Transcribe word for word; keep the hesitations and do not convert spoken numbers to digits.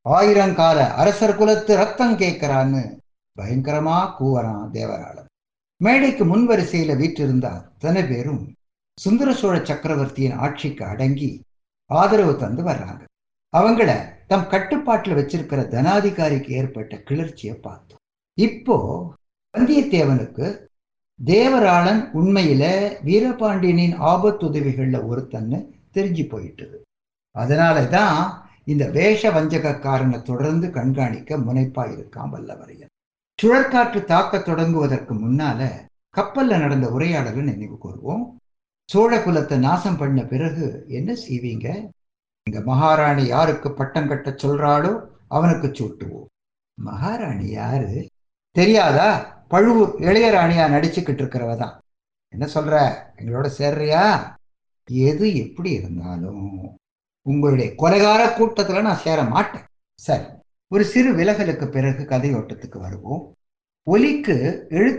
ஆயிரங்கால அரசர் குலத்து ரத்தம் கேட்கிறான்னு பயங்கரமா கூவறான் தேவராளன். மேடைக்கு முன் வரிசையில வீற்றிருந்த அத்தனை பேரும் சுந்தர சோழ சக்கரவர்த்தியின் ஆட்சிக்கு அடங்கி ஆதரவு தந்து வர்றாங்க. அவங்கள தம் கட்டுப்பாட்டுல வச்சிருக்கிற தனாதிகாரிக்கு ஏற்பட்ட கிளர்ச்சியை பார்த்தோம். இப்போ வந்தியத்தேவனுக்கு தேவராளன் உண்மையில வீரபாண்டியனின் ஆபத்துதவிகள்ல ஒருத்தன்னு தெரிஞ்சு போயிட்டது. அதனாலதான் இந்த வேஷ வஞ்சகக்காரனை தொடர்ந்து கண்காணிக்க முனைப்பா இருக்கான் வல்லவரையன். சுழற்காற்று தாக்க தொடங்குவதற்கு முன்னால கப்பல்ல நடந்த உரையாடலை நினைவு கூறுவோம். சோழ குலத்தை நாசம் பண்ண பிறகு என்ன செய்வீங்க? எங்க மகாராணி யாருக்கு பட்டம் கட்ட சொல்றாளோ அவனுக்கு சூட்டுவோம். மகாராணி யாரு தெரியாதா? பழுவூர் இளையராணியா நடிச்சுக்கிட்டு இருக்கிறவதான். என்ன சொல்ற, எங்களோட சேர்றியா? எது எப்படி இருந்தாலும் உங்களுடைய கொலைகார கூட்டத்துல நான் சேர மாட்டேன். சரி, ஒரு சிறு விலகலுக்கு பிறகு கதையோட்டத்துக்கு வருவோம். ஒலிக்கு எழுத்து